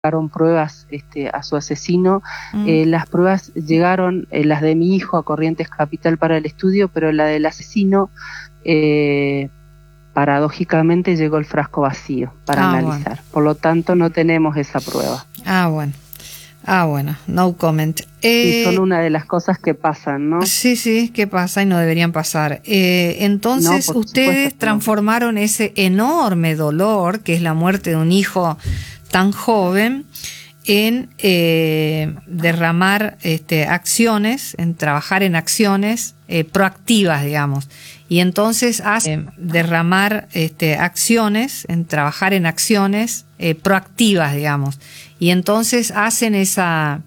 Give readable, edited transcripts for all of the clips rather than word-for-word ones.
sacaron pruebas a su asesino. Las pruebas llegaron, las de mi hijo, a Corrientes Capital para el estudio, pero la del asesino, paradójicamente, llegó el frasco vacío para analizar. Bueno. Por lo tanto, no tenemos esa prueba. Bueno, no comment. Y son una de las cosas que pasan, ¿no? Sí, que pasa y no deberían pasar. Entonces, no, ustedes transformaron ese enorme dolor, que es la muerte de un hijo tan joven, en derramar acciones, en trabajar en acciones proactivas, digamos. Y entonces derramar acciones, en trabajar en acciones proactivas, digamos. Y entonces hacen esas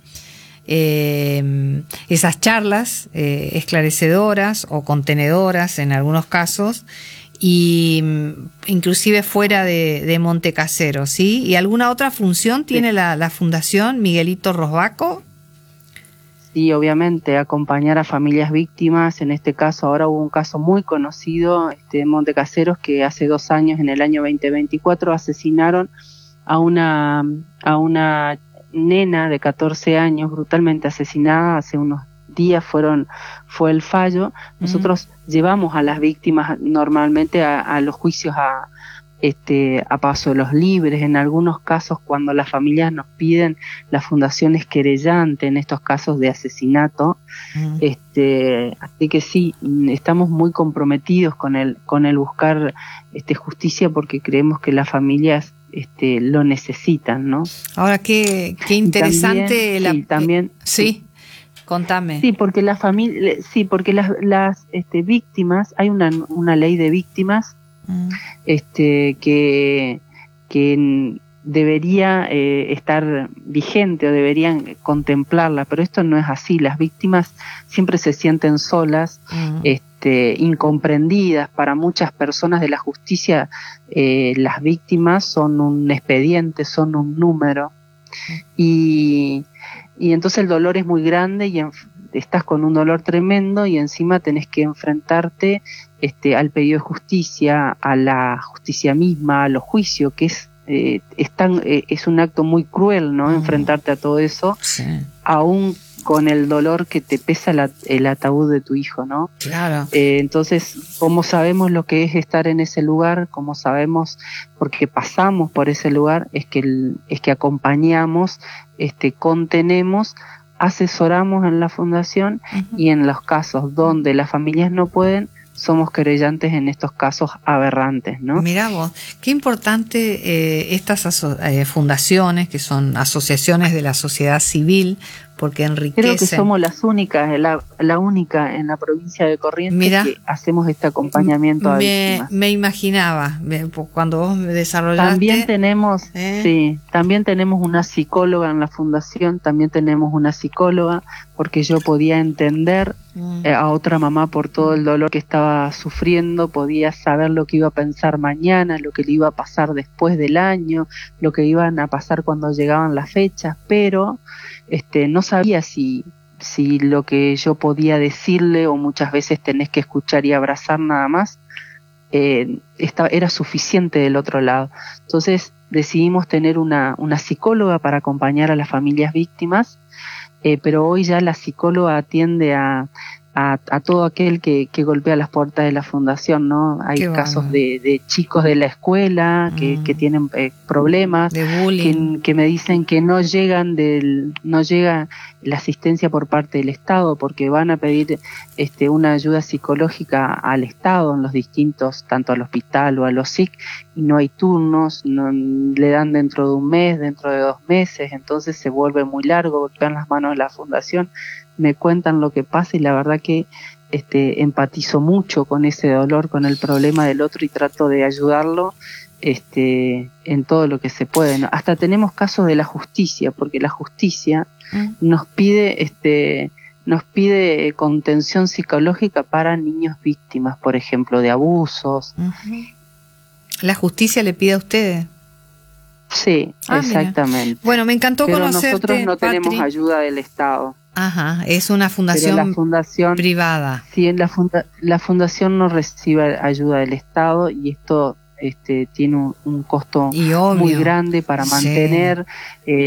charlas esclarecedoras o contenedoras en algunos casos, y inclusive fuera de Montecasero, ¿sí? ¿Y alguna otra función tiene la Fundación Miguelito Rosbaco? Sí, obviamente, acompañar a familias víctimas. En este caso, ahora hubo un caso muy conocido en Montecaseros, que hace 2 años, en el año 2024, asesinaron a una nena de 14 años, brutalmente asesinada. Hace unos días fue el fallo. Nosotros llevamos a las víctimas normalmente a los juicios a paso de los libres. En algunos casos, cuando las familias nos piden, la fundación es querellante en estos casos de asesinato. Así que sí, estamos muy comprometidos con el buscar justicia, porque creemos que las familias lo necesitan, ¿no? Ahora, qué interesante. También, sí, contame. Sí, porque las víctimas, hay una ley de víctimas que debería estar vigente, o deberían contemplarla, pero esto no es así. Las víctimas siempre se sienten solas, incomprendidas. Para muchas personas de la justicia, las víctimas son un expediente, son un número, y entonces el dolor es muy grande, y estás con un dolor tremendo, y encima tenés que enfrentarte al pedido de justicia, a la justicia misma, a los juicios, que es un acto muy cruel, ¿no? Enfrentarte a todo eso, sí, aún con el dolor que te pesa el ataúd de tu hijo, ¿no? Claro. Entonces, ¿cómo sabemos lo que es estar en ese lugar? ¿Cómo sabemos? Porque pasamos por ese lugar, es que acompañamos, contenemos, asesoramos en la fundación, y en los casos donde las familias no pueden, somos querellantes en estos casos aberrantes, ¿no? Mirá vos, qué importante estas fundaciones, que son asociaciones de la sociedad civil, porque enriquecen. Creo que somos las únicas, la única en la provincia de Corrientes que hacemos este acompañamiento a víctimas. Me imaginaba, cuando vos me desarrollaste. También tenemos una psicóloga en la fundación, porque yo podía entender a otra mamá por todo el dolor que estaba sufriendo, podía saber lo que iba a pensar mañana, lo que le iba a pasar después del año, lo que iban a pasar cuando llegaban las fechas, pero no sabía si lo que yo podía decirle, o muchas veces tenés que escuchar y abrazar nada más, era suficiente del otro lado. Entonces decidimos tener una psicóloga para acompañar a las familias víctimas, pero hoy ya la psicóloga atiende a todo aquel que golpea las puertas de la fundación, ¿no? Hay casos de chicos de la escuela que tienen problemas, de bullying, que me dicen que no llega la asistencia por parte del Estado, porque van a pedir una ayuda psicológica al Estado en los distintos, tanto al hospital o a los SIC, y no hay turnos, le dan dentro de un mes, dentro de 2 meses, entonces se vuelve muy largo, golpean las manos de la fundación. Me cuentan lo que pasa, y la verdad que empatizo mucho con ese dolor, con el problema del otro, y trato de ayudarlo en todo lo que se puede, ¿no? Hasta tenemos casos de la justicia, porque la justicia nos pide contención psicológica para niños víctimas, por ejemplo, de abusos. ¿La justicia le pide a ustedes? Sí, exactamente. Mira. Bueno, me encantó conocerte, pero nosotros no tenemos Patri. Ayuda del Estado. Ajá, es una fundación privada. Sí, la fundación no recibe ayuda del Estado, y esto tiene un costo muy grande para mantener.